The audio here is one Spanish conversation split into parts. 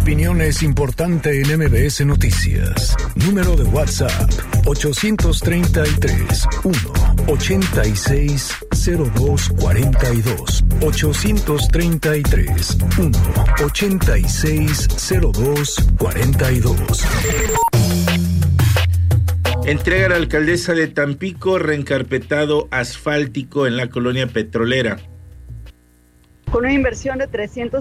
opinión es importante en MBS Noticias. Número de WhatsApp 833-186-0242. 833-186-0242. Entrega a la alcaldesa de Tampico reencarpetado asfáltico en la colonia petrolera. Con una inversión de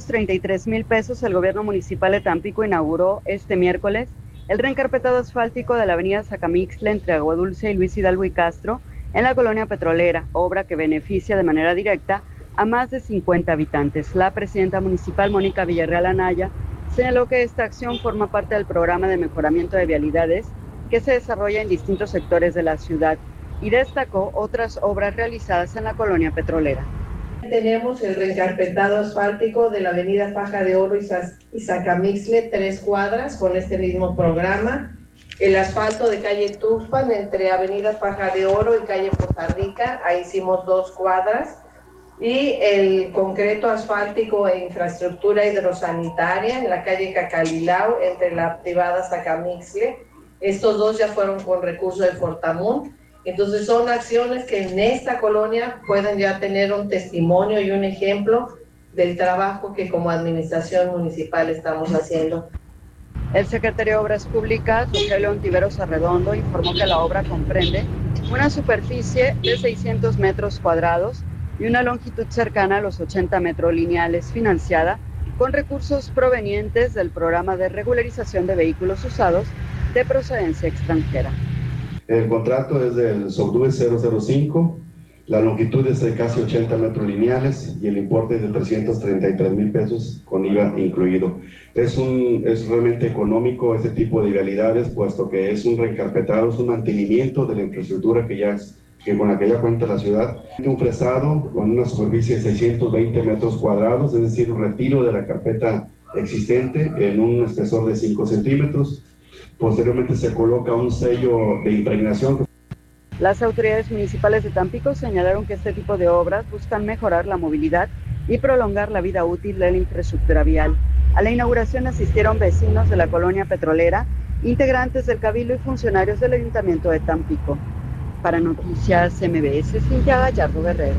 333 mil pesos, el gobierno municipal de Tampico inauguró este miércoles el reencarpetado asfáltico de la avenida Zacamixtle entre Agua Dulce y Luis Hidalgo y Castro en la colonia petrolera, obra que beneficia de manera directa a más de 50 habitantes. La presidenta municipal, Mónica Villarreal Anaya, señaló que esta acción forma parte del programa de mejoramiento de vialidades que se desarrolla en distintos sectores de la ciudad y destacó otras obras realizadas en la colonia petrolera. Tenemos el reencarpetado asfáltico de la avenida Faja de Oro y Zacamixtle, 3 cuadras con este mismo programa. El asfalto de calle Tuxpan entre avenida Faja de Oro y calle Costa Rica, ahí hicimos 2 cuadras. Y el concreto asfáltico e infraestructura hidrosanitaria en la calle Cacalilao entre la privada Zacamixtle. Estos 2 ya fueron con recurso de Fortamun. Entonces son acciones que en esta colonia pueden ya tener un testimonio y un ejemplo del trabajo que como administración municipal estamos haciendo. El secretario de Obras Públicas, Rogelio Ontiveros Arredondo, informó que la obra comprende una superficie de 600 metros cuadrados y una longitud cercana a los 80 metros lineales, financiada con recursos provenientes del programa de regularización de vehículos usados de procedencia extranjera. El contrato es del SOCDUE 005, la longitud es de casi 80 metros lineales y el importe es de 333 mil pesos con IVA incluido. Es realmente económico este tipo de vialidades, puesto que es un reencarpetado, es un mantenimiento de la infraestructura que con la que ya cuenta la ciudad. Un fresado con una superficie de 620 metros cuadrados, es decir, un retiro de la carpeta existente en un espesor de 5 centímetros. Posteriormente se coloca un sello de impregnación. Las autoridades municipales de Tampico señalaron que este tipo de obras buscan mejorar la movilidad y prolongar la vida útil de la infraestructura vial. A la inauguración asistieron vecinos de la colonia petrolera, integrantes del Cabildo y funcionarios del Ayuntamiento de Tampico. Para Noticias MBS, Cintia Gallardo Guerrero.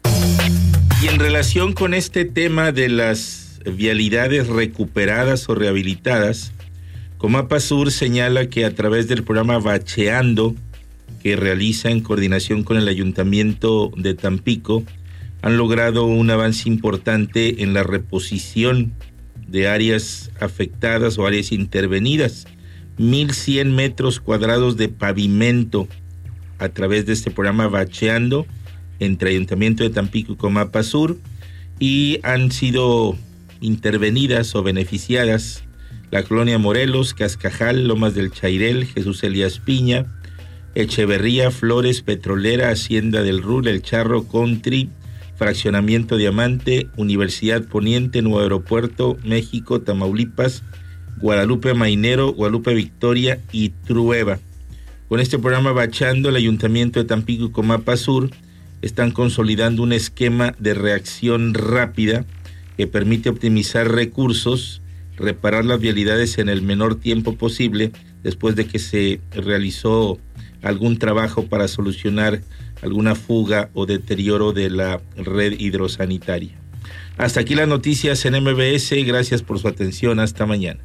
Y en relación con este tema de las vialidades recuperadas o rehabilitadas, Comapa Sur señala que a través del programa Bacheando, que realiza en coordinación con el Ayuntamiento de Tampico, han logrado un avance importante en la reposición de áreas afectadas o áreas intervenidas. 1,100 metros cuadrados de pavimento a través de este programa Bacheando entre Ayuntamiento de Tampico y Comapa Sur, y han sido intervenidas o beneficiadas la colonia Morelos, Cascajal, Lomas del Chairel, Jesús Elías Piña, Echeverría, Flores, Petrolera, Hacienda del Rul, El Charro, Country, Fraccionamiento Diamante, Universidad Poniente, Nuevo Aeropuerto, México, Tamaulipas, Guadalupe Mainero, Guadalupe Victoria y Trueba. Con este programa Bacheando, el Ayuntamiento de Tampico y Comapa Sur están consolidando un esquema de reacción rápida que permite optimizar recursos, reparar las vialidades en el menor tiempo posible después de que se realizó algún trabajo para solucionar alguna fuga o deterioro de la red hidrosanitaria. Hasta aquí las noticias en MBS. Gracias por su atención. Hasta mañana.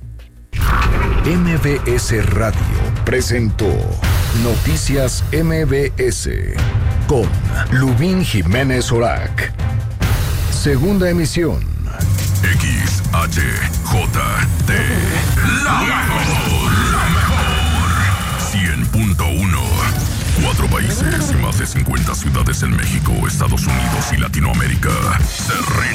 MBS Radio presentó Noticias MBS con Lubín Jiménez Orac. Segunda emisión. XHJT, la mejor, 100.1, 4 países y más de 50 ciudades en México, Estados Unidos y Latinoamérica.